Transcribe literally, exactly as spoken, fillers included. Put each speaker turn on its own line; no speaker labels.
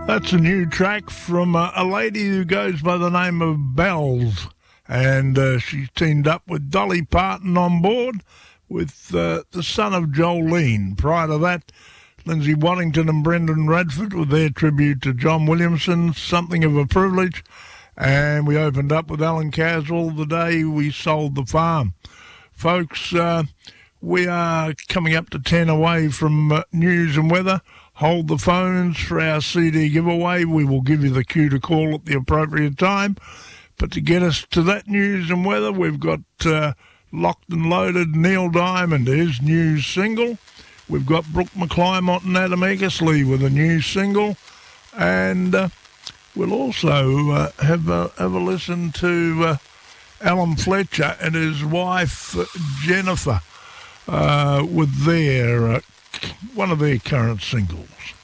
That's a new track from uh, a lady who goes by the name of Bells, and uh, she's teamed up with Dolly Parton on board with uh, the son of Jolene. Prior to that, Lindsay Waddington and Brendan Radford with their tribute to John Williamson, Something of a Privilege, and we opened up with Alan Caswell, The Day We Sold the Farm. Folks, uh, we are coming up to ten away from uh, news and weather. Hold the phones for our C D giveaway. We will give you the cue to call at the appropriate time. But to get us to that news and weather, we've got uh, locked and loaded Neil Diamond, his new single. We've got Brooke McClymont and Adam Eckersley with a new single. And uh, we'll also uh, have, a, have a listen to uh, Alan Fletcher and his wife, uh, Jennifer, uh, with their... Uh, one of their current singles.